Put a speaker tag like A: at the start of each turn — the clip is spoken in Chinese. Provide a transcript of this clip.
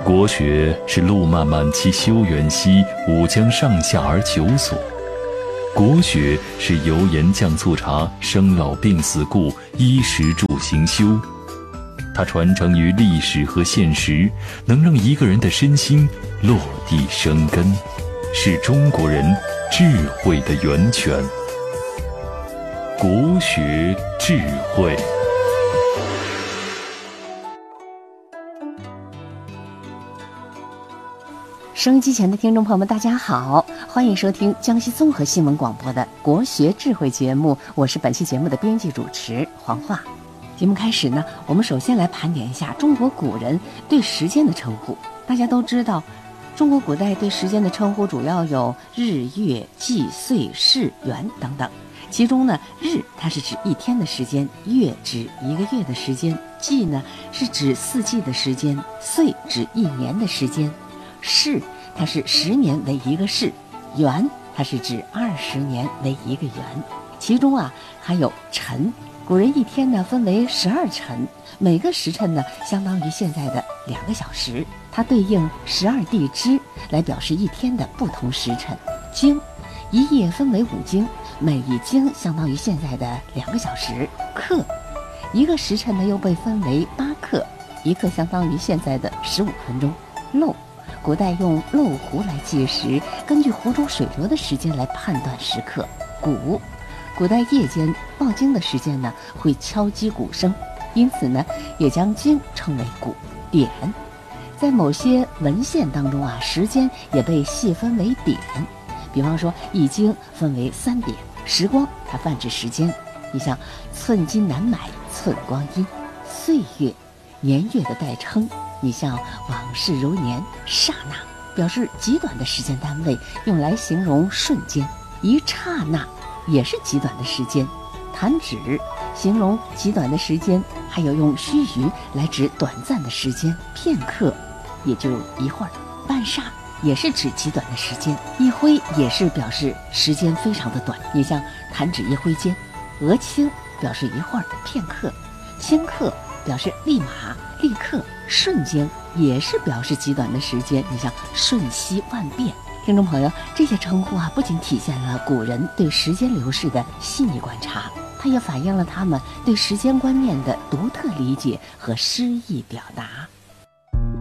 A: 国学是路漫漫其修远兮，吾将上下而求索。国学是油盐酱醋茶，生老病死故，衣食住行修。它传承于历史和现实，能让一个人的身心落地生根，是中国人智慧的源泉。国学智慧。
B: 收音机前的听众朋友们，大家好，欢迎收听江西综合新闻广播的国学智慧节目，我是本期节目的编辑主持黄华。节目开始呢，我们首先来盘点一下中国古人对时间的称呼。大家都知道，中国古代对时间的称呼主要有日、月、季、岁、事、元等等。其中呢，日它是指一天的时间，月指一个月的时间，季呢是指四季的时间，岁指一年的时间，世它是10年为一个世，元它是指20年为一个元。其中啊还有辰，古人一天呢分为12辰，每个时辰呢相当于现在的2个小时，它对应12地支来表示一天的不同时辰。经，一夜分为5经，每一经相当于现在的2个小时。刻，一个时辰呢又被分为8刻，一刻相当于现在的15分钟。漏，古代用漏壶来计时，根据壶中水流的时间来判断时刻。鼓，古代夜间报经的时间呢会敲击鼓声，因此呢也将经称为鼓。点，在某些文献当中啊，时间也被细分为点，比方说易经分为3点，时光它泛指时间，你像寸金难买寸光阴。岁月，年月的代称，你像往事如年，刹那表示极短的时间单位，用来形容瞬间。一刹那也是极短的时间。弹指，形容极短的时间，还有用须臾来指短暂的时间。片刻也就一会儿，半霎也是指极短的时间。一挥也是表示时间非常的短，你像弹指一挥间。额青表示一会儿片刻，顷刻表示立马立刻，瞬间也是表示极短的时间，你像瞬息万变。听众朋友，这些称呼啊，不仅体现了古人对时间流逝的细腻观察，它也反映了他们对时间观念的独特理解和诗意表达。